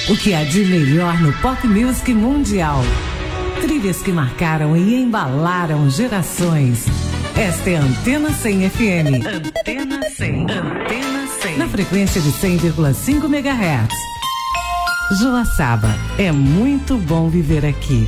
O que há de melhor no pop music mundial. Trilhas que marcaram e embalaram gerações. Esta é a Antena 100 FM. Antena 100. Antena 100. Na frequência de 100,5 MHz. Joaçaba, é muito bom viver aqui.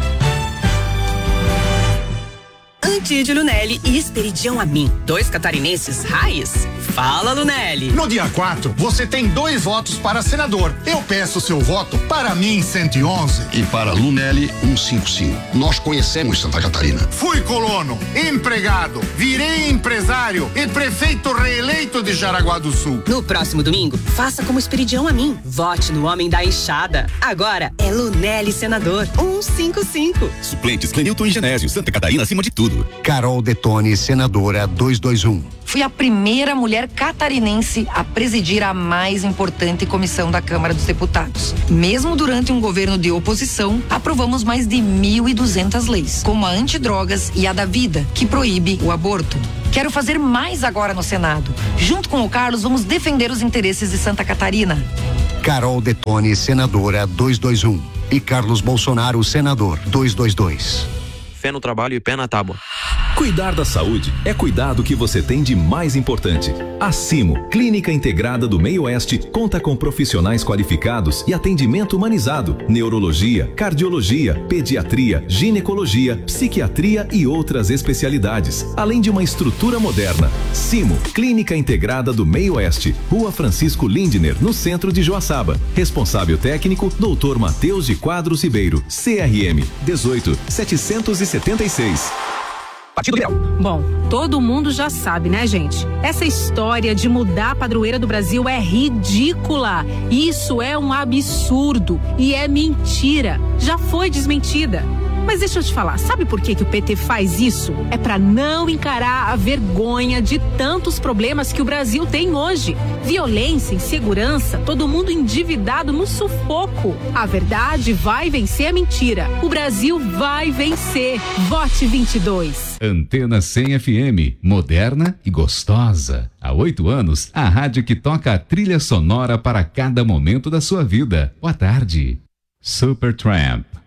Antídio Lunelli e Esperidião Amin, 2 catarinenses raiz. Fala, Lunelli. No dia 4, você tem 2 votos para senador. Eu peço seu voto para mim 111. E para Lunelli 155. Nós conhecemos Santa Catarina. Fui colono, empregado, virei empresário e prefeito reeleito de Jaraguá do Sul. No próximo domingo, faça como Esperidião Amin. Vote no homem da enxada. Agora é Lunelli senador 155. Suplentes Clenilton e Genésio, Santa Catarina acima de tudo. Carol Detone, senadora 221. Fui a primeira mulher catarinense a presidir a mais importante comissão da Câmara dos Deputados. Mesmo durante um governo de oposição, aprovamos mais de 1.200 leis, como a antidrogas e a da vida, que proíbe o aborto. Quero fazer mais agora no Senado. Junto com o Carlos, vamos defender os interesses de Santa Catarina. Carol Detone, senadora 221. E Carlos Bolsonaro, senador 222. Fé no trabalho e pé na tábua. Cuidar da saúde é cuidar do que você tem de mais importante. A Simo, Clínica Integrada do Meio Oeste, conta com profissionais qualificados e atendimento humanizado, neurologia, cardiologia, pediatria, ginecologia, psiquiatria e outras especialidades, além de uma estrutura moderna. Simo, Clínica Integrada do Meio Oeste, Rua Francisco Lindner, no centro de Joaçaba. Responsável técnico, Dr. Matheus de Quadros Ribeiro, CRM 18776. Partido Liberal. Bom, todo mundo já sabe, né, gente? Essa história de mudar a padroeira do Brasil é ridícula. Isso é um absurdo e é mentira. Já foi desmentida. Mas deixa eu te falar, sabe por que o PT faz isso? É pra não encarar a vergonha de tantos problemas que o Brasil tem hoje. Violência, insegurança, todo mundo endividado no sufoco. A verdade vai vencer a mentira. O Brasil vai vencer. Vote 22. Antena 100 FM, moderna e gostosa. Há 8 anos, a rádio que toca a trilha sonora para cada momento da sua vida. Boa tarde. Supertramp.